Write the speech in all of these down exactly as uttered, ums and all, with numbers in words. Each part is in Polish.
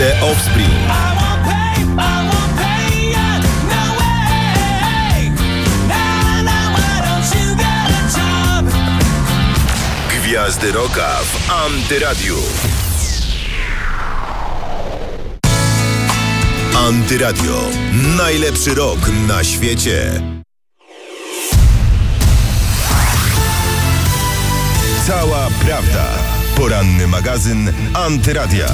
The Offspring. Gwiazdy rocka w Antyradiu. Antyradio. Najlepszy rock na świecie. Cała prawda. Poranny magazyn Antyradia.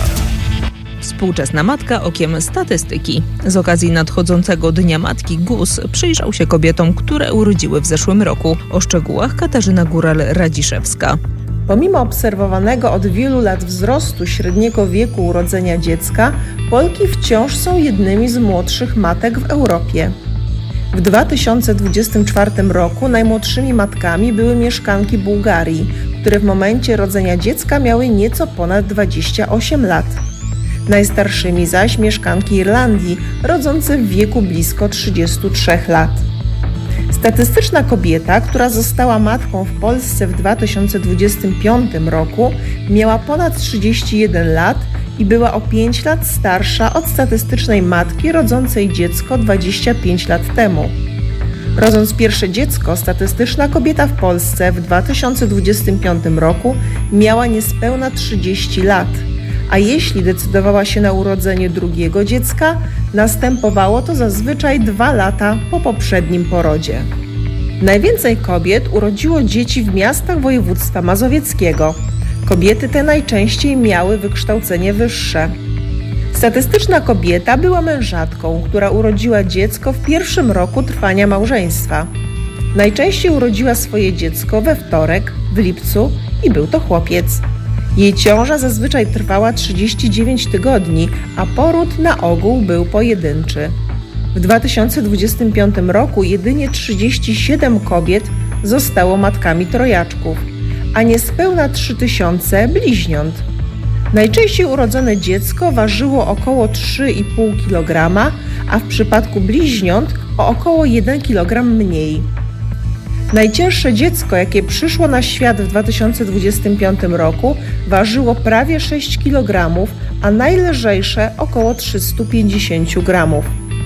Współczesna matka okiem statystyki. Z okazji nadchodzącego Dnia Matki G U S przyjrzał się kobietom, które urodziły w zeszłym roku. O szczegółach Katarzyna Góral-Radziszewska. Pomimo obserwowanego od wielu lat wzrostu średniego wieku urodzenia dziecka, Polki wciąż są jednymi z młodszych matek w Europie. W dwa tysiące dwudziestym czwartym roku najmłodszymi matkami były mieszkanki Bułgarii, które w momencie rodzenia dziecka miały nieco ponad dwadzieścia osiem lat. Najstarszymi zaś mieszkanki Irlandii, rodzące w wieku blisko trzydziestu trzech lat. Statystyczna kobieta, która została matką w Polsce w dwa tysiące dwudziestym piątym roku, miała ponad trzydzieści jeden lat i była o pięć lat starsza od statystycznej matki rodzącej dziecko dwadzieścia pięć lat temu. Rodząc pierwsze dziecko, statystyczna kobieta w Polsce w dwa tysiące dwudziestym piątym roku miała niespełna trzydzieści lat, a jeśli decydowała się na urodzenie drugiego dziecka, następowało to zazwyczaj dwa lata po poprzednim porodzie. Najwięcej kobiet urodziło dzieci w miastach województwa mazowieckiego. Kobiety te najczęściej miały wykształcenie wyższe. Statystyczna kobieta była mężatką, która urodziła dziecko w pierwszym roku trwania małżeństwa. Najczęściej urodziła swoje dziecko we wtorek, w lipcu i był to chłopiec. Jej ciąża zazwyczaj trwała trzydzieści dziewięć tygodni, a poród na ogół był pojedynczy. W dwa tysiące dwudziestym piątym roku jedynie trzydzieści siedem kobiet zostało matkami trojaczków, a niespełna trzy tysiące bliźniąt. Najczęściej urodzone dziecko ważyło około trzy i pół kilograma, a w przypadku bliźniąt o około jeden kilogram mniej. Najcięższe dziecko, jakie przyszło na świat w dwa tysiące dwudziestym piątym roku, ważyło prawie sześć kilogramów, a najlżejsze około trzysta pięćdziesiąt gramów.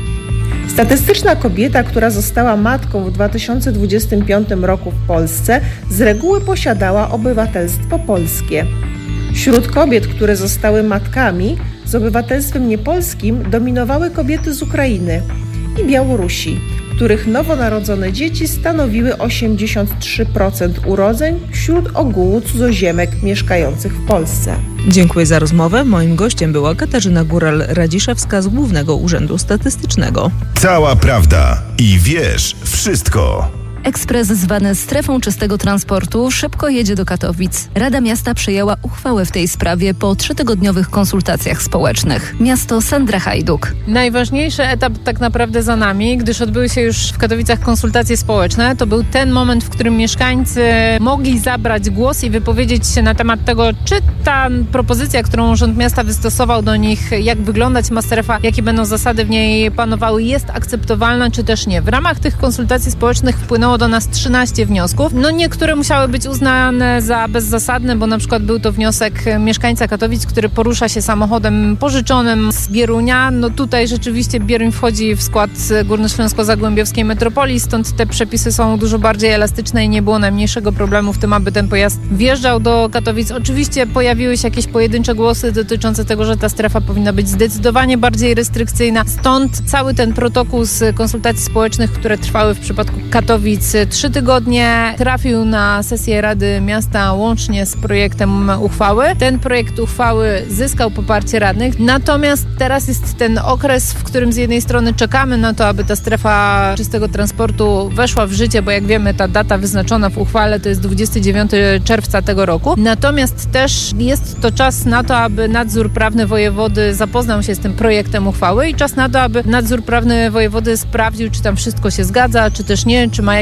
Statystyczna kobieta, która została matką w dwa tysiące dwudziestym piątym roku w Polsce, z reguły posiadała obywatelstwo polskie. Wśród kobiet, które zostały matkami z obywatelstwem niepolskim, dominowały kobiety z Ukrainy i Białorusi, których nowonarodzone dzieci stanowiły osiemdziesiąt trzy procent urodzeń wśród ogółu cudzoziemek mieszkających w Polsce. Dziękuję za rozmowę. Moim gościem była Katarzyna Góral-Radziszewska z Głównego Urzędu Statystycznego. Cała prawda i wiesz wszystko. Ekspres zwany strefą czystego transportu szybko jedzie do Katowic. Rada Miasta przyjęła uchwałę w tej sprawie po trzytygodniowych konsultacjach społecznych. Miasto Sandra Hajduk. Najważniejszy etap tak naprawdę za nami, gdyż odbyły się już w Katowicach konsultacje społeczne. To był ten moment, w którym mieszkańcy mogli zabrać głos i wypowiedzieć się na temat tego, czy ta propozycja, którą Urząd Miasta wystosował do nich, jak wyglądać ma strefa, jakie będą zasady w niej panowały, jest akceptowalna, czy też nie. W ramach tych konsultacji społecznych wpłynęło do nas trzynaście wniosków. No niektóre musiały być uznane za bezzasadne, bo na przykład był to wniosek mieszkańca Katowic, który porusza się samochodem pożyczonym z Bierunia. No tutaj rzeczywiście Bieruń wchodzi w skład górnośląsko-zagłębiowskiej metropolii, stąd te przepisy są dużo bardziej elastyczne i nie było najmniejszego problemu w tym, aby ten pojazd wjeżdżał do Katowic. Oczywiście pojawiły się jakieś pojedyncze głosy dotyczące tego, że ta strefa powinna być zdecydowanie bardziej restrykcyjna. Stąd cały ten protokół z konsultacji społecznych, które trwały w przypadku Katowic trzy tygodnie, trafił na sesję Rady Miasta łącznie z projektem uchwały. Ten projekt uchwały zyskał poparcie radnych, natomiast teraz jest ten okres, w którym z jednej strony czekamy na to, aby ta strefa czystego transportu weszła w życie, bo jak wiemy, ta data wyznaczona w uchwale to jest dwudziestego dziewiątego czerwca tego roku. Natomiast też jest to czas na to, aby nadzór prawny wojewody zapoznał się z tym projektem uchwały i czas na to, aby nadzór prawny wojewody sprawdził, czy tam wszystko się zgadza, czy też nie, czy ma jakieś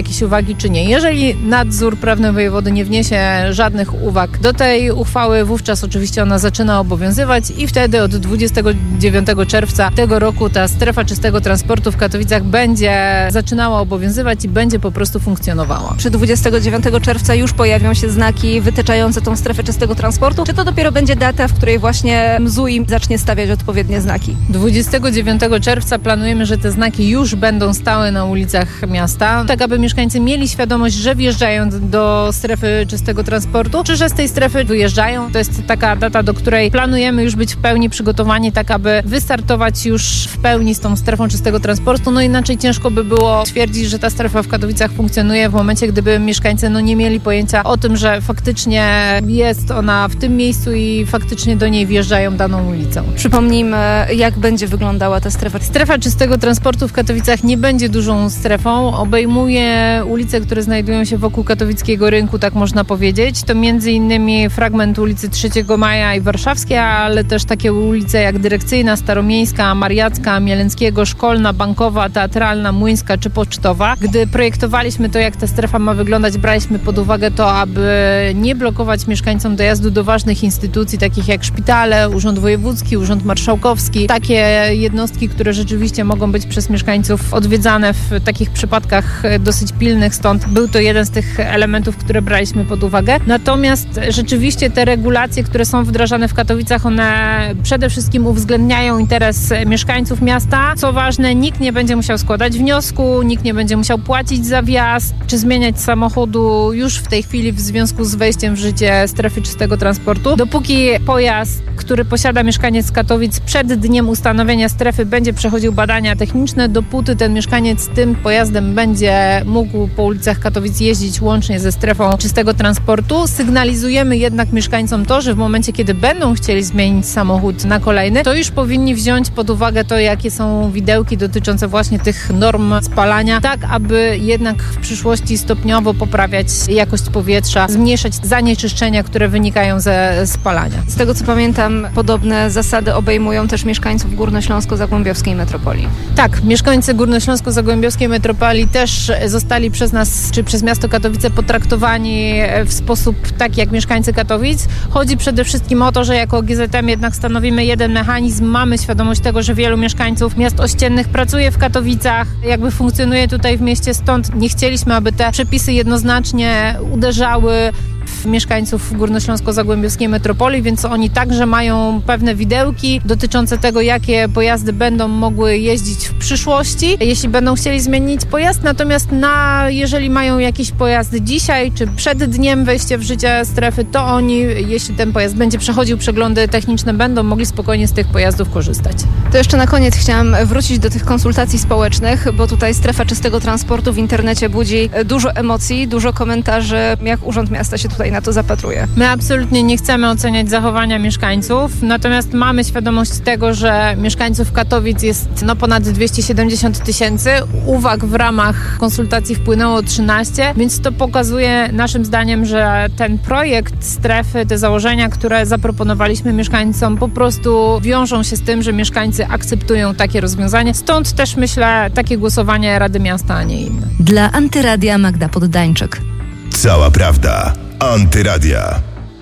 jakieś uwagi, czy nie. Jeżeli nadzór prawny wojewody nie wniesie żadnych uwag do tej uchwały, wówczas oczywiście ona zaczyna obowiązywać i wtedy od dwudziestego dziewiątego czerwca tego roku ta strefa czystego transportu w Katowicach będzie zaczynała obowiązywać i będzie po prostu funkcjonowała. Czy dwudziestego dziewiątego czerwca już pojawią się znaki wytyczające tą strefę czystego transportu? Czy to dopiero będzie data, w której właśnie M Z U I zacznie stawiać odpowiednie znaki? dwudziestego dziewiątego czerwca planujemy, że te znaki już będą stały na ulicach miasta, tak aby mieszkańcy mieli świadomość, że wjeżdżają do strefy czystego transportu, czy że z tej strefy wyjeżdżają. To jest taka data, do której planujemy już być w pełni przygotowani, tak aby wystartować już w pełni z tą strefą czystego transportu. No inaczej ciężko by było twierdzić, że ta strefa w Katowicach funkcjonuje w momencie, gdyby mieszkańcy no, nie mieli pojęcia o tym, że faktycznie jest ona w tym miejscu i faktycznie do niej wjeżdżają daną ulicą. Przypomnijmy, jak będzie wyglądała ta strefa. Strefa czystego transportu w Katowicach nie będzie dużą strefą. Obejmuje ulice, które znajdują się wokół katowickiego rynku, tak można powiedzieć. To między innymi fragment ulicy trzeciego Maja i Warszawskiej, ale też takie ulice jak Dyrekcyjna, Staromiejska, Mariacka, Mielenckiego, Szkolna, Bankowa, Teatralna, Młyńska czy Pocztowa. Gdy projektowaliśmy to, jak ta strefa ma wyglądać, braliśmy pod uwagę to, aby nie blokować mieszkańcom dojazdu do ważnych instytucji, takich jak szpitale, Urząd Wojewódzki, Urząd Marszałkowski. Takie jednostki, które rzeczywiście mogą być przez mieszkańców odwiedzane w takich przypadkach dosyć pilnych, stąd był to jeden z tych elementów, które braliśmy pod uwagę. Natomiast rzeczywiście te regulacje, które są wdrażane w Katowicach, one przede wszystkim uwzględniają interes mieszkańców miasta. Co ważne, nikt nie będzie musiał składać wniosku, nikt nie będzie musiał płacić za wjazd, czy zmieniać samochodu już w tej chwili w związku z wejściem w życie strefy czystego transportu. Dopóki pojazd, który posiada mieszkaniec Katowic przed dniem ustanowienia strefy będzie przechodził badania techniczne, dopóty ten mieszkaniec tym pojazdem będzie mógł po ulicach Katowic jeździć łącznie ze strefą czystego transportu. Sygnalizujemy jednak mieszkańcom to, że w momencie, kiedy będą chcieli zmienić samochód na kolejny, to już powinni wziąć pod uwagę to, jakie są widełki dotyczące właśnie tych norm spalania, tak aby jednak w przyszłości stopniowo poprawiać jakość powietrza, zmniejszać zanieczyszczenia, które wynikają ze spalania. Z tego co pamiętam, podobne zasady obejmują też mieszkańców Górnośląsko-Zagłębiowskiej metropolii. Tak, mieszkańcy Górnośląsko-Zagłębiowskiej metropolii też zostali przez nas, czy przez miasto Katowice potraktowani w sposób taki jak mieszkańcy Katowic. Chodzi przede wszystkim o to, że jako G Z M jednak stanowimy jeden mechanizm. Mamy świadomość tego, że wielu mieszkańców miast ościennych pracuje w Katowicach, jakby funkcjonuje tutaj w mieście, stąd nie chcieliśmy, aby te przepisy jednoznacznie uderzały w mieszkańców Górnośląsko-Zagłębiowskiej metropolii, więc oni także mają pewne widełki dotyczące tego, jakie pojazdy będą mogły jeździć w przyszłości, jeśli będą chcieli zmienić pojazd. Natomiast na, jeżeli mają jakiś pojazd dzisiaj, czy przed dniem wejścia w życie strefy, to oni, jeśli ten pojazd będzie przechodził przeglądy techniczne, będą mogli spokojnie z tych pojazdów korzystać. To jeszcze na koniec chciałam wrócić do tych konsultacji społecznych, bo tutaj strefa czystego transportu w internecie budzi dużo emocji, dużo komentarzy, jak Urząd Miasta się tutaj na to zapatruje. My absolutnie nie chcemy oceniać zachowania mieszkańców, natomiast mamy świadomość tego, że mieszkańców Katowic jest no, ponad dwieście siedemdziesiąt tysięcy. Uwag w ramach konsultacji wpłynęło trzynaście, więc to pokazuje naszym zdaniem, że ten projekt strefy, te założenia, które zaproponowaliśmy mieszkańcom, po prostu wiążą się z tym, że mieszkańcy akceptują takie rozwiązanie. Stąd też myślę takie głosowanie Rady Miasta, a nie inne. Dla Antyradia Magda Poddańczyk. Cała prawda. Antyradia.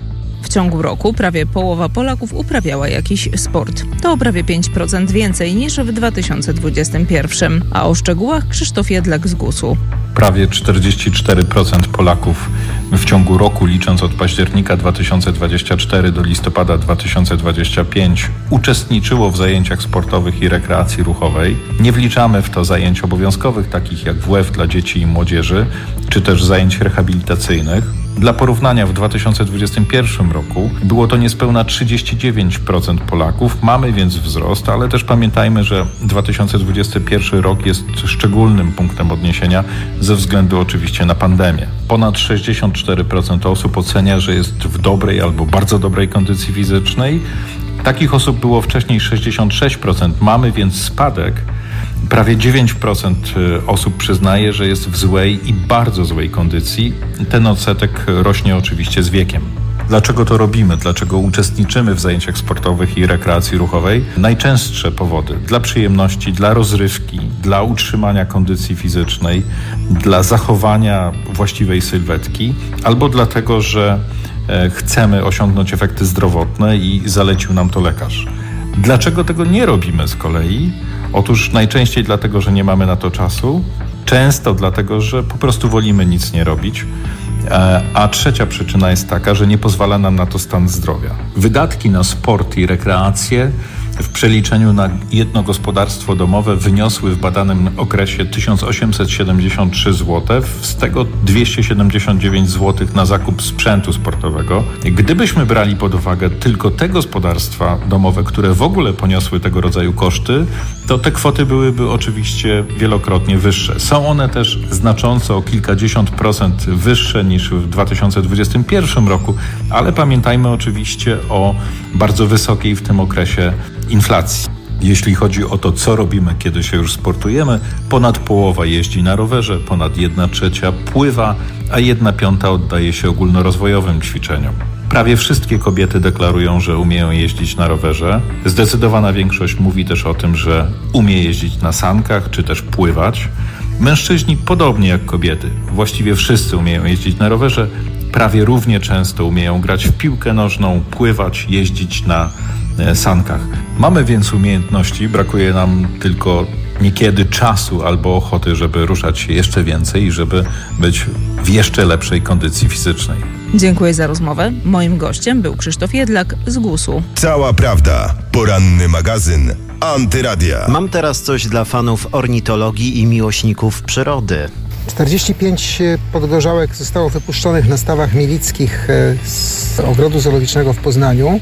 W ciągu roku prawie połowa Polaków uprawiała jakiś sport. To o prawie pięć procent więcej niż w dwa tysiące dwudziestym pierwszym. A o szczegółach Krzysztof Jedlak z gusu. Prawie czterdzieści cztery procent Polaków w ciągu roku, licząc od października dwa tysiące dwudziestego czwartego do listopada dwa tysiące dwudziestego piątego, uczestniczyło w zajęciach sportowych i rekreacji ruchowej. Nie wliczamy w to zajęć obowiązkowych, takich jak W F dla dzieci i młodzieży, czy też zajęć rehabilitacyjnych. Dla porównania w dwa tysiące dwudziestym pierwszym roku było to niespełna trzydzieści dziewięć procent Polaków. Mamy więc wzrost, ale też pamiętajmy, że dwa tysiące dwudziesty pierwszy rok jest szczególnym punktem odniesienia ze względu oczywiście na pandemię. Ponad sześćdziesiąt cztery procent osób ocenia, że jest w dobrej albo bardzo dobrej kondycji fizycznej. Takich osób było wcześniej sześćdziesiąt sześć procent. Mamy więc spadek. Prawie dziewięć procent osób przyznaje, że jest w złej i bardzo złej kondycji. Ten odsetek rośnie oczywiście z wiekiem. Dlaczego to robimy? Dlaczego uczestniczymy w zajęciach sportowych i rekreacji ruchowej? Najczęstsze powody: dla przyjemności, dla rozrywki, dla utrzymania kondycji fizycznej, dla zachowania właściwej sylwetki, albo dlatego, że chcemy osiągnąć efekty zdrowotne i zalecił nam to lekarz. Dlaczego tego nie robimy z kolei? Otóż najczęściej dlatego, że nie mamy na to czasu, często dlatego, że po prostu wolimy nic nie robić, a trzecia przyczyna jest taka, że nie pozwala nam na to stan zdrowia. Wydatki na sport i rekreację w przeliczeniu na jedno gospodarstwo domowe wyniosły w badanym okresie tysiąc osiemset siedemdziesiąt trzy złote, z tego dwieście siedemdziesiąt dziewięć złotych na zakup sprzętu sportowego. Gdybyśmy brali pod uwagę tylko te gospodarstwa domowe, które w ogóle poniosły tego rodzaju koszty, to te kwoty byłyby oczywiście wielokrotnie wyższe. Są one też znacząco o kilkadziesiąt procent wyższe niż w dwa tysiące dwudziestym pierwszym roku, ale pamiętajmy oczywiście o bardzo wysokiej w tym okresie inflacji. Jeśli chodzi o to, co robimy, kiedy się już sportujemy, ponad połowa jeździ na rowerze, ponad jedna trzecia pływa, a jedna piąta oddaje się ogólnorozwojowym ćwiczeniom. Prawie wszystkie kobiety deklarują, że umieją jeździć na rowerze. Zdecydowana większość mówi też o tym, że umie jeździć na sankach czy też pływać. Mężczyźni, podobnie jak kobiety, właściwie wszyscy umieją jeździć na rowerze, prawie równie często umieją grać w piłkę nożną, pływać, jeździć na sankach. Mamy więc umiejętności, brakuje nam tylko niekiedy czasu albo ochoty, żeby ruszać się jeszcze więcej i żeby być w jeszcze lepszej kondycji fizycznej. Dziękuję za rozmowę. Moim gościem był Krzysztof Jedlak z gusu. Cała prawda. Poranny magazyn Antyradia. Mam teraz coś dla fanów ornitologii i miłośników przyrody. czterdzieści pięć podgorzałek zostało wypuszczonych na stawach milickich z ogrodu zoologicznego w Poznaniu.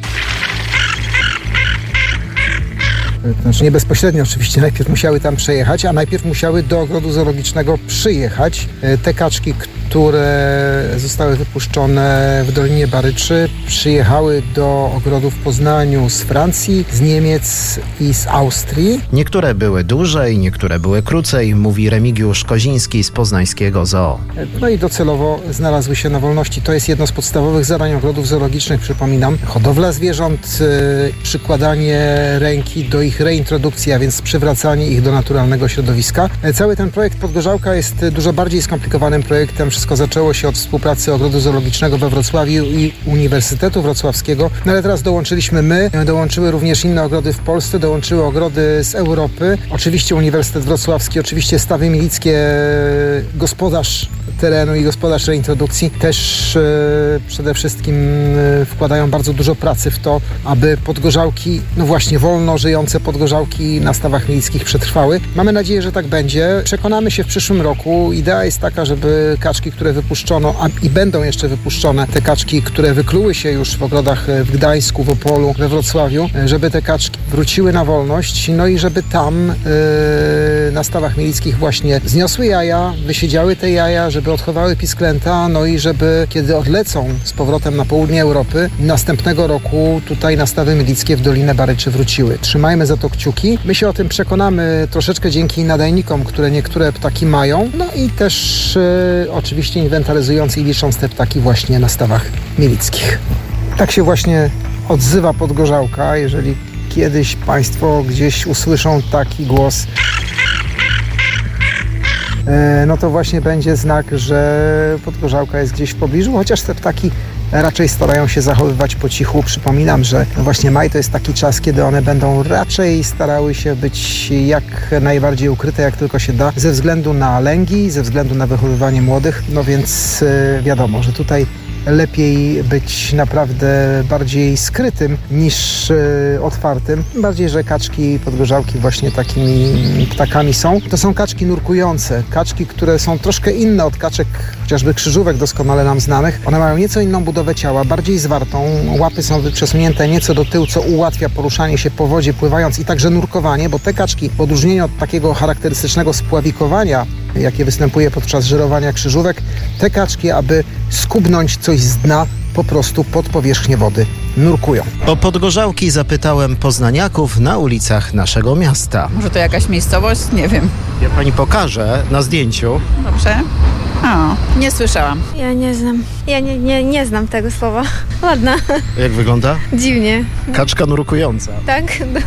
Znaczy nie bezpośrednio oczywiście, najpierw musiały tam przejechać, a najpierw musiały do ogrodu zoologicznego przyjechać. Te kaczki, które zostały wypuszczone w Dolinie Baryczy, przyjechały do ogrodu w Poznaniu z Francji, z Niemiec i z Austrii. Niektóre były dłużej, niektóre były krócej, mówi Remigiusz Koziński z poznańskiego zoo. No i docelowo znalazły się na wolności. To jest jedno z podstawowych zadań ogrodów zoologicznych, przypominam. Hodowla zwierząt, przykładanie ręki do ich reintrodukcji, a więc przywracanie ich do naturalnego środowiska. Cały ten projekt Podgorzałka jest dużo bardziej skomplikowanym projektem. Wszystko zaczęło się od współpracy Ogrodu Zoologicznego we Wrocławiu i Uniwersytetu Wrocławskiego. No ale teraz dołączyliśmy my, dołączyły również inne ogrody w Polsce, dołączyły ogrody z Europy. Oczywiście Uniwersytet Wrocławski, oczywiście stawy milickie, gospodarz terenu i gospodarz reintrodukcji też e, przede wszystkim e, wkładają bardzo dużo pracy w to, aby podgorzałki, no właśnie wolno żyjące podgorzałki na stawach milickich przetrwały. Mamy nadzieję, że tak będzie. Przekonamy się w przyszłym roku. Idea jest taka, żeby kaczki, które wypuszczono, a i będą jeszcze wypuszczone, te kaczki, które wykluły się już w ogrodach w Gdańsku, w Opolu, we Wrocławiu, żeby te kaczki wróciły na wolność, no i żeby tam e, na stawach milickich właśnie zniosły jaja, wysiedziały te jaja, żeby odchowały pisklęta, no i żeby, kiedy odlecą z powrotem na południe Europy, następnego roku tutaj na stawy milickie w Dolinę Baryczy wróciły. Trzymajmy za to kciuki. My się o tym przekonamy troszeczkę dzięki nadajnikom, które niektóre ptaki mają, no i też e, oczywiście inwentaryzując i licząc te ptaki właśnie na stawach milickich. Tak się właśnie odzywa podgorzałka. Jeżeli kiedyś Państwo gdzieś usłyszą taki głos, no to właśnie będzie znak, że podgorzałka jest gdzieś w pobliżu, chociaż te ptaki raczej starają się zachowywać po cichu. Przypominam, że no właśnie maj to jest taki czas, kiedy one będą raczej starały się być jak najbardziej ukryte, jak tylko się da, ze względu na lęgi, ze względu na wychowywanie młodych. No więc wiadomo, że tutaj lepiej być naprawdę bardziej skrytym niż y, otwartym. Tym bardziej, że kaczki podgorzałki właśnie takimi ptakami są. To są kaczki nurkujące. Kaczki, które są troszkę inne od kaczek, chociażby krzyżówek doskonale nam znanych. One mają nieco inną budowę ciała, bardziej zwartą. Łapy są przesunięte nieco do tyłu, co ułatwia poruszanie się po wodzie pływając i także nurkowanie, bo te kaczki, w odróżnieniu od takiego charakterystycznego spławikowania, jakie występuje podczas żerowania krzyżówek, te kaczki, aby skubnąć coś z dna, po prostu pod powierzchnię wody nurkują. O podgorzałki zapytałem poznaniaków na ulicach naszego miasta. Może to jakaś miejscowość? Nie wiem. Ja pani pokażę na zdjęciu. Dobrze. O, nie słyszałam. Ja nie znam. Ja nie, nie, nie znam tego słowa. Ładna. Jak wygląda? Dziwnie. Kaczka nurkująca. Tak?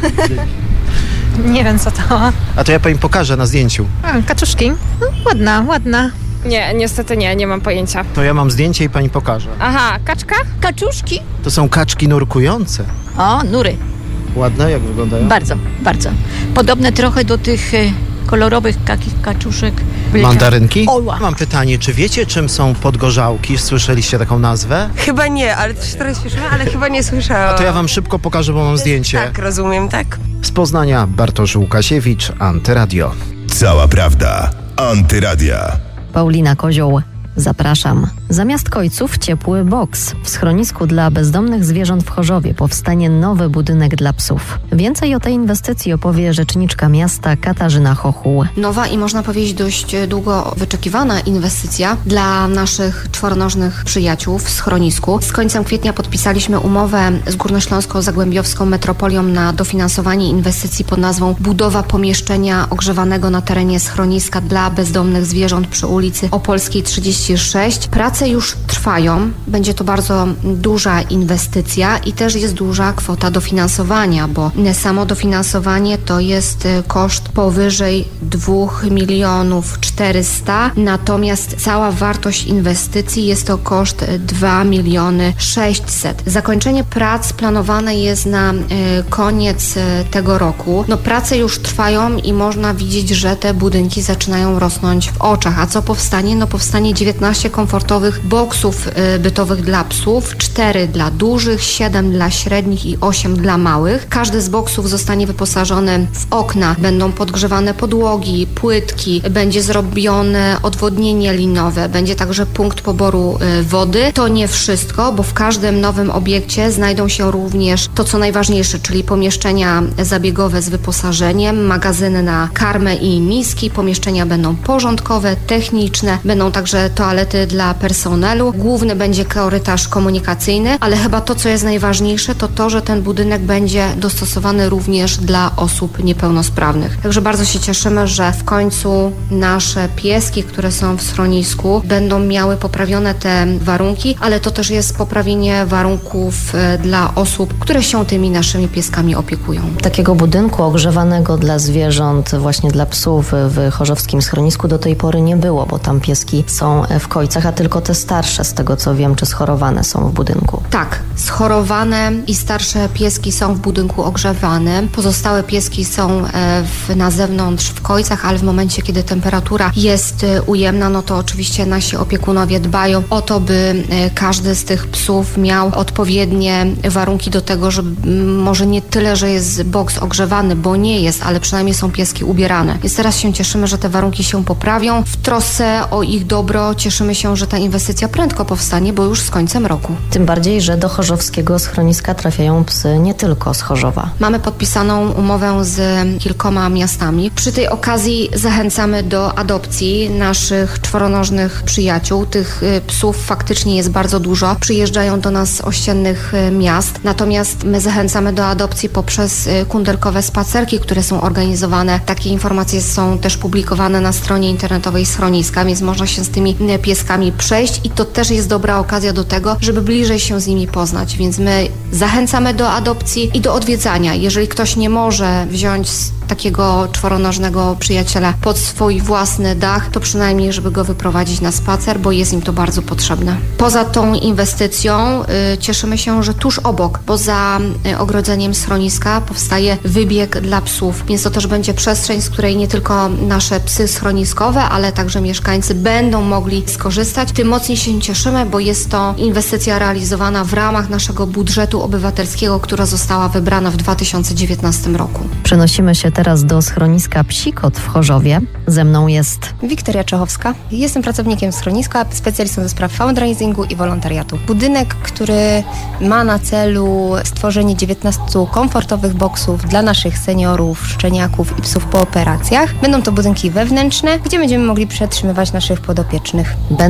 Nie wiem co to. A to ja pani pokażę na zdjęciu. A, kaczuszki. No, ładna, ładna. Nie, niestety nie, nie mam pojęcia. To ja mam zdjęcie i pani pokażę. Aha, kaczka? Kaczuszki? To są kaczki nurkujące. O, nury. Ładne, jak wyglądają? Bardzo, bardzo. Podobne trochę do tych e, kolorowych takich kaczuszek. Mandarynki? Oła. Mam pytanie, czy wiecie, czym są podgorzałki? Słyszeliście taką nazwę? Chyba nie, ale też trochę słyszałam, ale chyba nie słyszałam. A to ja wam szybko pokażę, bo mam zdjęcie. Tak, rozumiem, tak. Z Poznania Bartosz Łukasiewicz, Antyradio. Cała prawda. Antyradia. Paulina Kozioł. Zapraszam. Zamiast kojców ciepły boks. W schronisku dla bezdomnych zwierząt w Chorzowie powstanie nowy budynek dla psów. Więcej o tej inwestycji opowie rzeczniczka miasta Katarzyna Chochuł. Nowa i można powiedzieć dość długo wyczekiwana inwestycja dla naszych czworonożnych przyjaciół w schronisku. Z końcem kwietnia podpisaliśmy umowę z Górnośląsko-Zagłębiowską Metropolią na dofinansowanie inwestycji pod nazwą Budowa pomieszczenia ogrzewanego na terenie schroniska dla bezdomnych zwierząt przy ulicy Opolskiej trzydzieści sześć. Prace już trwają. Będzie to bardzo duża inwestycja i też jest duża kwota dofinansowania, bo samo dofinansowanie to jest koszt powyżej dwóch milionów czterysta, natomiast cała wartość inwestycji jest to koszt dwa miliony sześćset. Zakończenie prac planowane jest na koniec tego roku. No, prace już trwają i można widzieć, że te budynki zaczynają rosnąć w oczach. A co powstanie? No powstanie dziewiętnaście komfortowych boksów bytowych dla psów, cztery dla dużych, siedem dla średnich i osiem dla małych. Każdy z boksów zostanie wyposażony w okna, będą podgrzewane podłogi, płytki, będzie zrobione odwodnienie linowe, będzie także punkt poboru wody. To nie wszystko, bo w każdym nowym obiekcie znajdą się również to, co najważniejsze, czyli pomieszczenia zabiegowe z wyposażeniem, magazyny na karmę i miski, pomieszczenia będą porządkowe, techniczne, będą także toalety dla personelu. Główny będzie korytarz komunikacyjny, ale chyba to, co jest najważniejsze, to to, że ten budynek będzie dostosowany również dla osób niepełnosprawnych. Także bardzo się cieszymy, że w końcu nasze pieski, które są w schronisku, będą miały poprawione te warunki, ale to też jest poprawienie warunków dla osób, które się tymi naszymi pieskami opiekują. Takiego budynku ogrzewanego dla zwierząt, właśnie dla psów w chorzowskim schronisku do tej pory nie było, bo tam pieski są w kojcach, a tylko te starsze, z tego co wiem, czy schorowane są w budynku. Tak, schorowane i starsze pieski są w budynku ogrzewanym. Pozostałe pieski są w, na zewnątrz w kojcach, ale w momencie, kiedy temperatura jest ujemna, no to oczywiście nasi opiekunowie dbają o to, by każdy z tych psów miał odpowiednie warunki do tego, żeby może nie tyle, że jest boks ogrzewany, bo nie jest, ale przynajmniej są pieski ubierane. Więc teraz się cieszymy, że te warunki się poprawią. W trosce o ich dobro cieszymy się, że ta inwestycja prędko powstanie, bo już z końcem roku. Tym bardziej, że do chorzowskiego schroniska trafiają psy nie tylko z Chorzowa. Mamy podpisaną umowę z kilkoma miastami. Przy tej okazji zachęcamy do adopcji naszych czworonożnych przyjaciół. Tych psów faktycznie jest bardzo dużo. Przyjeżdżają do nas z ościennych miast. Natomiast my zachęcamy do adopcji poprzez kundelkowe spacerki, które są organizowane. Takie informacje są też publikowane na stronie internetowej schroniska, więc można się z tymi pieskami przejść i to też jest dobra okazja do tego, żeby bliżej się z nimi poznać. Więc my zachęcamy do adopcji i do odwiedzania. Jeżeli ktoś nie może wziąć takiego czworonożnego przyjaciela pod swój własny dach, to przynajmniej, żeby go wyprowadzić na spacer, bo jest im to bardzo potrzebne. Poza tą inwestycją y, cieszymy się, że tuż obok, poza y, ogrodzeniem schroniska powstaje wybieg dla psów, więc to też będzie przestrzeń, z której nie tylko nasze psy schroniskowe, ale także mieszkańcy będą mogli skorzystać. Tym mocniej się cieszymy, bo jest to inwestycja realizowana w ramach naszego budżetu obywatelskiego, która została wybrana w dwa tysiące dziewiętnastym roku. Przenosimy się teraz do schroniska Psikot w Chorzowie. Ze mną jest Wiktoria Czechowska. Jestem pracownikiem schroniska, specjalistą do spraw fundraisingu i wolontariatu. Budynek, który ma na celu stworzenie dziewiętnastu komfortowych boksów dla naszych seniorów, szczeniaków i psów po operacjach. Będą to budynki wewnętrzne, gdzie będziemy mogli przetrzymywać naszych podopiecznych. Będą to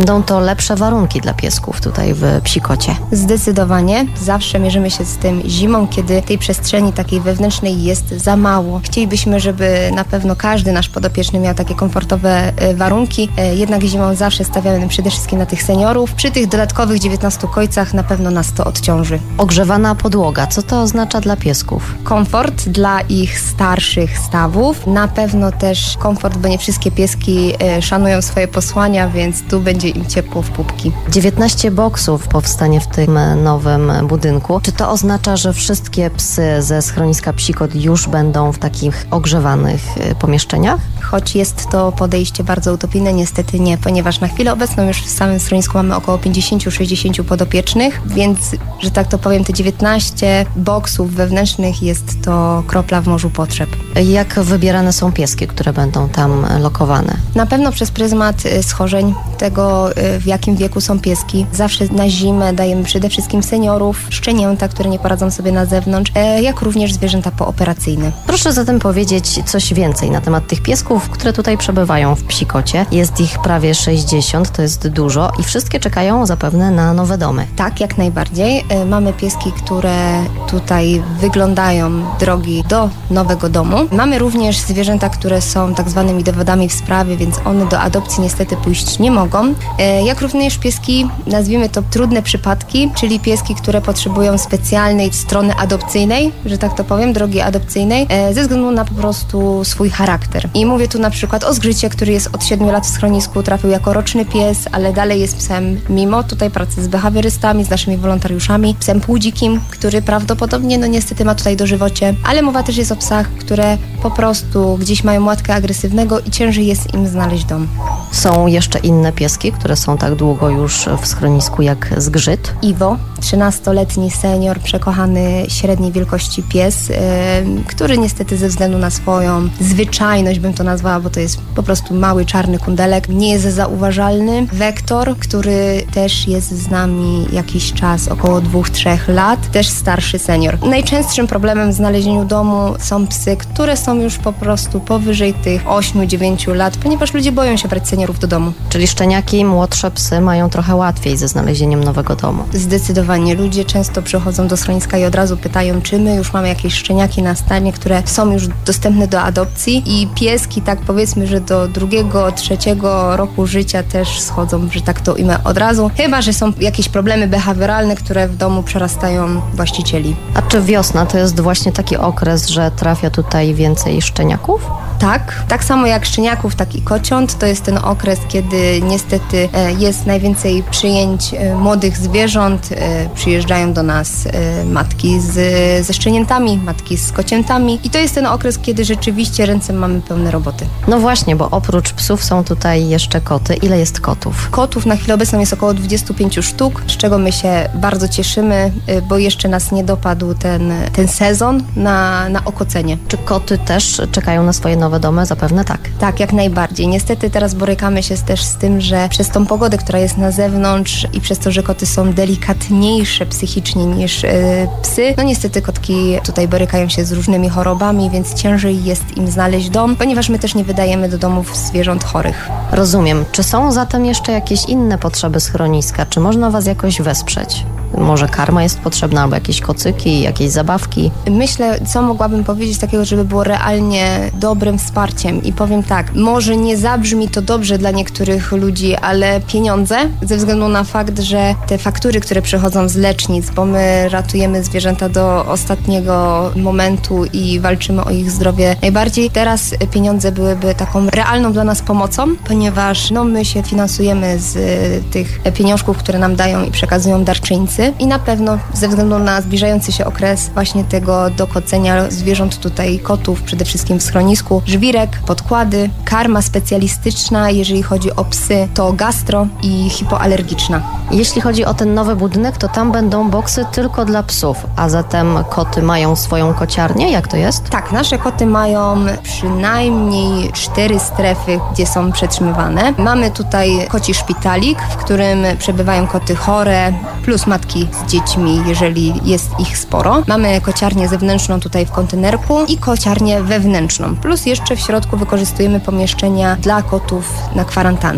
lepsze warunki dla piesków tutaj w Psikocie? Zdecydowanie. Zawsze mierzymy się z tym zimą, kiedy tej przestrzeni takiej wewnętrznej jest za mało. Chcielibyśmy, żeby na pewno każdy nasz podopieczny miał takie komfortowe warunki, jednak zimą zawsze stawiamy przede wszystkim na tych seniorów. Przy tych dodatkowych dziewiętnastu kojcach na pewno nas to odciąży. Ogrzewana podłoga, co to oznacza dla piesków? Komfort dla ich starszych stawów. Na pewno też komfort, bo nie wszystkie pieski szanują swoje posłania, więc tu będzie im ciepło w pupki. dziewiętnaście boksów powstanie w tym nowym budynku. Czy to oznacza, że wszystkie psy ze schroniska Psikot już będą w takich ogrzewanych pomieszczeniach? Choć jest to podejście bardzo utopijne, niestety nie, ponieważ na chwilę obecną już w samym schronisku mamy około pięćdziesiąt do sześćdziesięciu podopiecznych, więc, że tak to powiem, te dziewiętnaście boksów wewnętrznych jest to kropla w morzu potrzeb. Jak wybierane są pieski, które będą tam lokowane? Na pewno przez pryzmat schorzeń, tego w jakim wieku są pieski. Zawsze na zimę dajemy przede wszystkim seniorów, szczenięta, które nie poradzą sobie na zewnątrz, jak również zwierzęta pooperacyjne. Proszę zatem powiedzieć coś więcej na temat tych piesków, które tutaj przebywają w Psikocie. Jest ich prawie sześćdziesiąt, to jest dużo i wszystkie czekają zapewne na nowe domy. Tak, jak najbardziej. Mamy pieski, które tutaj wyglądają drogi do nowego domu. Mamy również zwierzęta, które są tak zwanymi dowodami w sprawie, więc one do adopcji niestety pójść nie mogą. Jak również pieski, nazwijmy to trudne przypadki, czyli pieski, które potrzebują specjalnej strony adopcyjnej, że tak to powiem, drogi adopcyjnej, ze względu na po prostu swój charakter. I mówię tu na przykład o Zgrzycie, który jest od siedmiu lat w schronisku, trafił jako roczny pies, ale dalej jest psem, mimo tutaj pracy z behawiorystami, z naszymi wolontariuszami, psem półdzikim, który prawdopodobnie, no niestety ma tutaj dożywocie, ale mowa też jest o psach, które po prostu gdzieś mają łatkę agresywnego i ciężej jest im znaleźć dom. Są jeszcze inne pieski, które są tak długo już w schronisku jak Zgrzyt? Iwo, trzynastoletni senior, przekochany średniej wielkości pies, yy, który niestety ze względu na swoją zwyczajność, bym to nazwała, bo to jest po prostu mały czarny kundelek, nie jest zauważalny. Wektor, który też jest z nami jakiś czas, około dwóch, trzech lat, też starszy senior. Najczęstszym problemem w znalezieniu domu są psy, które są już po prostu powyżej tych ośmiu, dziewięciu lat, ponieważ ludzie boją się brać seniorów do domu. Czyli szczeniaki, młodsze psy mają trochę łatwiej ze znalezieniem nowego domu. Zdecydowanie. Ludzie często przychodzą do schroniska i od razu pytają, czy my już mamy jakieś szczeniaki na stanie, które są już dostępne do adopcji i pieski, tak powiedzmy, że do drugiego, trzeciego roku życia też schodzą, że tak to imię od razu. Chyba że są jakieś problemy behawioralne, które w domu przerastają właścicieli. A czy wiosna to jest właśnie taki okres, że trafia tutaj więcej szczeniaków? Tak, tak samo jak szczeniaków, tak i kociąt. To jest ten okres, kiedy niestety jest najwięcej przyjęć młodych zwierząt. Przyjeżdżają do nas matki z, ze szczeniętami, matki z kociętami i to jest ten okres, kiedy rzeczywiście ręce mamy pełne roboty. No właśnie, bo oprócz psów są tutaj jeszcze koty. Ile jest kotów? Kotów na chwilę obecną jest około dwadzieścia pięć sztuk, z czego my się bardzo cieszymy, bo jeszcze nas nie dopadł ten, ten sezon na, na okocenie. Czy koty też czekają na swoje nowe domy? Zapewne tak. Tak, jak najbardziej. Niestety teraz borykamy się też z tym, że przez tą pogodę, która jest na zewnątrz i przez to, że koty są delikatniejsze psychicznie niż yy, psy, no niestety kotki tutaj borykają się z różnymi chorobami, więc ciężej jest im znaleźć dom, ponieważ my też nie wydajemy do domów zwierząt chorych. Rozumiem. Czy są zatem jeszcze jakieś inne potrzeby schroniska? Czy można was jakoś wesprzeć? Może karma jest potrzebna, albo jakieś kocyki, jakieś zabawki? Myślę, co mogłabym powiedzieć takiego, żeby było realnie dobrym wsparciem. I powiem tak, może nie zabrzmi to dobrze dla niektórych ludzi, ale pieniądze, ze względu na fakt, że te faktury, które przychodzą z lecznic, bo my ratujemy zwierzęta do ostatniego momentu i walczymy o ich zdrowie najbardziej. Teraz pieniądze byłyby taką realną dla nas pomocą, ponieważ no, my się finansujemy z tych pieniążków, które nam dają i przekazują darczyńcy. I na pewno ze względu na zbliżający się okres właśnie tego dokocenia zwierząt tutaj, kotów przede wszystkim w schronisku, żwirek, podkłady, karma specjalistyczna, jeżeli chodzi o psy, to gastro i hipoalergiczna. Jeśli chodzi o ten nowy budynek, to tam będą boksy tylko dla psów, a zatem koty mają swoją kociarnię? Jak to jest? Tak, nasze koty mają przynajmniej cztery strefy, gdzie są przetrzymywane. Mamy tutaj koci szpitalik, w którym przebywają koty chore, plus matki z dziećmi, jeżeli jest ich sporo. Mamy kociarnię zewnętrzną tutaj w kontenerku i kociarnię wewnętrzną. Plus jeszcze w środku wykorzystujemy pomieszczenia dla kotów na kwarantannie.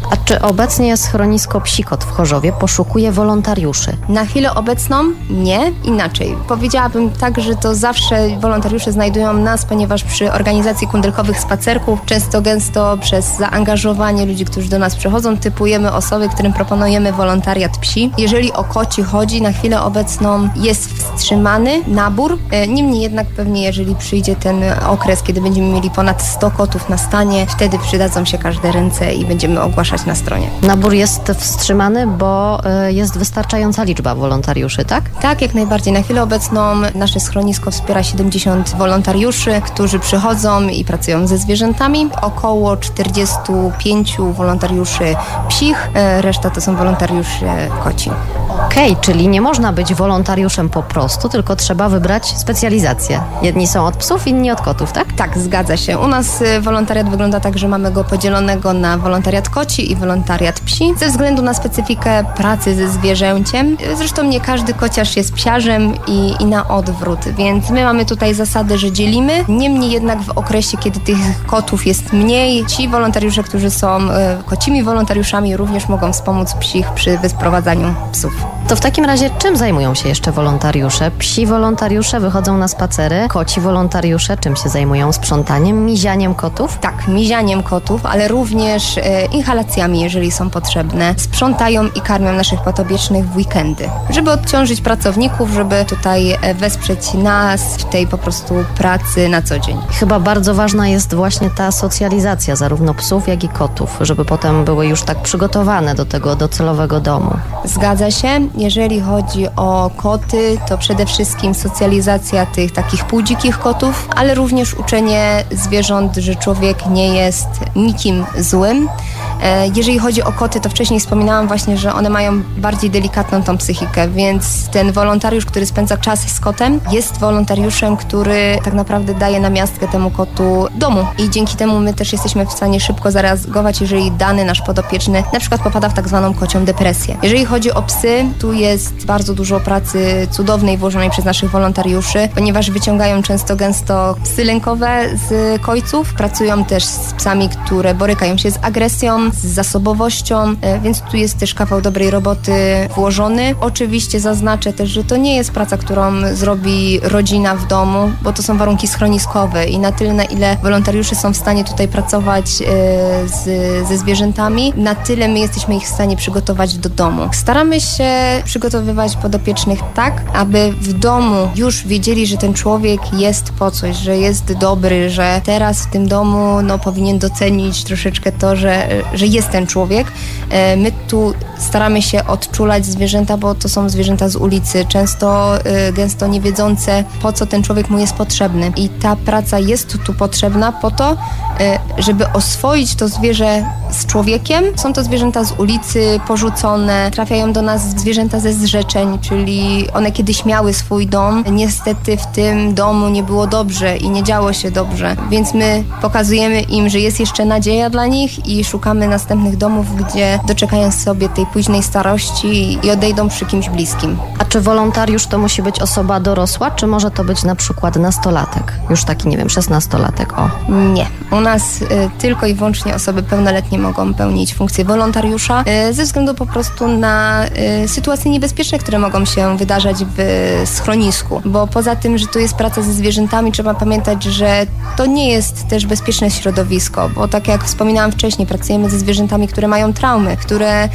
A czy obecnie schronisko Psikot w Chorzowie poszukuje wolontariuszy? Na chwilę obecną nie, inaczej. Powiedziałabym tak, że to zawsze wolontariusze znajdują nas, ponieważ przy organizacji kundelkowych spacerków często gęsto przez zaangażowanie ludzi, którzy do nas przychodzą, typujemy osoby, którym proponujemy wolontariat psi. Jeżeli o koci chodzi, na chwilę obecną jest wstrzymany nabór. Niemniej jednak pewnie jeżeli przyjdzie ten okres, kiedy będziemy mieli ponad sto kotów na stanie, wtedy przydadzą się każde ręce i będziemy ogłaszać na stronie. Nabór jest wstrzymany, bo jest wystarczająca liczba wolontariuszy, tak? Tak, jak najbardziej. Na chwilę obecną nasze schronisko wspiera siedemdziesiąt wolontariuszy, którzy przychodzą i pracują ze zwierzętami. Około czterdziestu pięciu wolontariuszy psich, reszta to są wolontariusze koci. Okej, okay, czyli nie można być wolontariuszem po prostu, tylko trzeba wybrać specjalizację. Jedni są od psów, inni od kotów, tak? Tak, zgadza się. U nas wolontariat wygląda tak, że mamy go podzielonego na wolontariat koci i wolontariat psi, ze względu na specyfikę pracy ze zwierzęciem. Zresztą nie każdy kociarz jest psiarzem i, i na odwrót, więc my mamy tutaj zasady, że dzielimy. Niemniej jednak w okresie, kiedy tych kotów jest mniej, ci wolontariusze, którzy są e, kocimi wolontariuszami, również mogą wspomóc psich przy wyprowadzaniu psów. To w takim razie czym zajmują się jeszcze wolontariusze? Psi wolontariusze wychodzą na spacery, koci wolontariusze czym się zajmują? Sprzątaniem, mizianiem kotów? Tak, mizianiem kotów, ale również e, inhalacjami, jeżeli są potrzebne. Sprzątają i karmią naszych podopiecznych w weekendy, żeby odciążyć pracowników, żeby tutaj wesprzeć nas w tej po prostu pracy na co dzień. Chyba bardzo ważna jest właśnie ta socjalizacja zarówno psów, jak i kotów, żeby potem były już tak przygotowane do tego docelowego domu. Zgadza się. Jeżeli chodzi o koty, to przede wszystkim socjalizacja tych takich półdzikich kotów, ale również uczenie zwierząt, że człowiek nie jest nikim złym. Jeżeli chodzi o koty, to wcześniej wspominałam właśnie, że one mają bardziej delikatną tą psychikę, więc ten wolontariusz, który spędza czas z kotem, jest wolontariuszem, który tak naprawdę daje namiastkę temu kotu domu i dzięki temu my też jesteśmy w stanie szybko zareagować, jeżeli dany nasz podopieczny na przykład popada w tak zwaną kocią depresję. Jeżeli chodzi o psy, tu jest bardzo dużo pracy cudownej włożonej przez naszych wolontariuszy, ponieważ wyciągają często gęsto psy lękowe z kojców, pracują też z psami, które borykają się z agresją, z zasobowością, więc tu jest też kawał dobrej roboty włożony. Oczywiście zaznaczę też, że to nie jest praca, którą zrobi rodzina w domu, bo to są warunki schroniskowe i na tyle, na ile wolontariusze są w stanie tutaj pracować z, ze zwierzętami, na tyle my jesteśmy ich w stanie przygotować do domu. Staramy się przygotowywać podopiecznych tak, aby w domu już wiedzieli, że ten człowiek jest po coś, że jest dobry, że teraz w tym domu no, powinien docenić troszeczkę to, że, że jest ten człowiek. My tu staramy się odczulać zwierzęta, bo to są zwierzęta z ulicy, często gęsto nie wiedzące, po co ten człowiek mu jest potrzebny. I ta praca jest tu potrzebna po to, żeby oswoić to zwierzę z człowiekiem. Są to zwierzęta z ulicy, porzucone, trafiają do nas zwierzęta ze zrzeczeń, czyli one kiedyś miały swój dom. Niestety w tym domu nie było dobrze i nie działo się dobrze, więc my pokazujemy im, że jest jeszcze nadzieja dla nich i szukamy następnych domów, gdzie doczekają sobie tej późnej starości i odejdą przy kimś bliskim. A czy wolontariusz to musi być osoba dorosła, czy może to być na przykład nastolatek? Już taki, nie wiem, szesnastolatek, o. Nie. U nas y, tylko i wyłącznie osoby pełnoletnie mogą pełnić funkcję wolontariusza y, ze względu po prostu na y, sytuacje niebezpieczne, które mogą się wydarzać w schronisku. Bo poza tym, że tu jest praca ze zwierzętami, trzeba pamiętać, że to nie jest też bezpieczne środowisko, bo tak jak wspominałam wcześniej, pracujemy ze zwierzętami, które mają traumy, które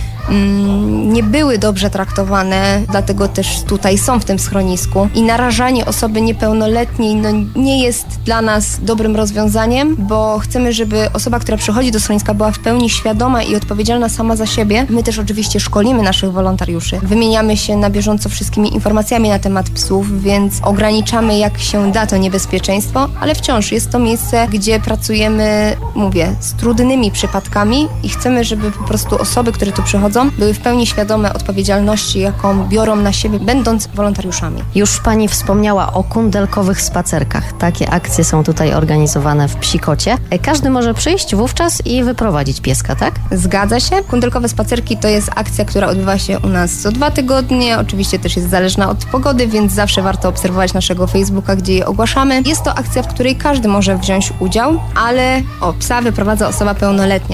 mm, nie były dobrze traktowane, dlatego też tutaj są w tym schronisku i narażanie osoby niepełnoletniej no, nie jest dla nas dobrym rozwiązaniem, bo chcemy, żeby osoba, która przychodzi do schroniska, była w pełni świadoma i odpowiedzialna sama za siebie. My też oczywiście szkolimy naszych wolontariuszy. Wymieniamy się na bieżąco wszystkimi informacjami na temat psów, więc ograniczamy jak się da to niebezpieczeństwo, ale wciąż jest to miejsce, gdzie pracujemy, mówię, z trudnymi przypadkami i chcemy, żeby po prostu osoby, które tu przychodzą, były w pełni świadome odpowiedzialności, jaką biorą na siebie, będąc wolontariuszami. Już Pani wspomniała o kundelkowych spacerkach. Takie akcje są tutaj organizowane w Psikocie. Każdy może przyjść wówczas i wyprowadzić pieska, tak? Zgadza się. Kundelkowe spacerki to jest akcja, która odbywa się u nas co dwa tygodnie. Oczywiście też jest zależna od pogody, więc zawsze warto obserwować naszego Facebooka, gdzie je ogłaszamy. Jest to akcja, w której każdy może wziąć udział, ale o, psa wyprowadza osoba pełnoletnia, więc tu znowu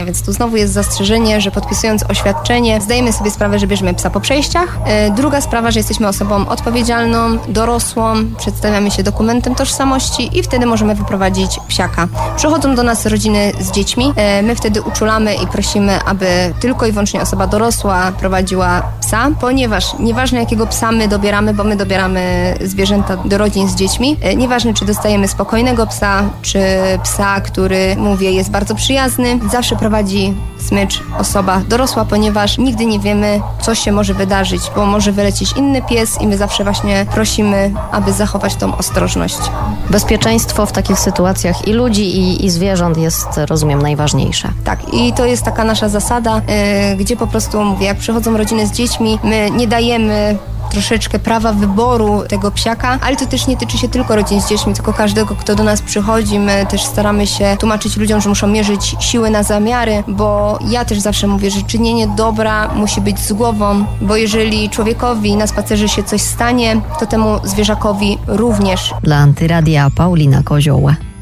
znowu jest zastrzeżenie, że podpisując oświadczenie zdajemy sobie sprawę, że bierzemy psa po przejściach. Druga sprawa, że jesteśmy osobą odpowiedzialną, dorosłą, przedstawiamy się dokumentem tożsamości i wtedy możemy wyprowadzić psiaka. Przychodzą do nas rodziny z dziećmi, my wtedy uczulamy i prosimy, aby tylko i wyłącznie osoba dorosła prowadziła psa, ponieważ nieważne jakiego psa my dobieramy, bo my dobieramy zwierzęta do rodzin z dziećmi, nieważne czy dostajemy spokojnego psa, czy psa, który, mówię, jest bardzo przyjazny, zawsze prowadzi smycz osoba dorosła, ponieważ nigdy nie wiemy, co się może wydarzyć, bo może wylecieć inny pies i my zawsze właśnie prosimy, aby zachować tą ostrożność. Bezpieczeństwo w takich sytuacjach i ludzi, i, i zwierząt jest, rozumiem, najważniejsze. Tak, i to jest taka nasza zasada, yy, gdzie po prostu, mówię, jak przychodzą rodziny z dziećmi, my nie dajemy troszeczkę prawa wyboru tego psiaka, ale to też nie tyczy się tylko rodzin z dziećmi, tylko każdego, kto do nas przychodzi. My też staramy się tłumaczyć ludziom, że muszą mierzyć siły na zamiary, bo ja też zawsze mówię, że czynienie dobra musi być z głową, bo jeżeli człowiekowi na spacerze się coś stanie, to temu zwierzakowi również. Dla Antyradia Paulina Kozioł.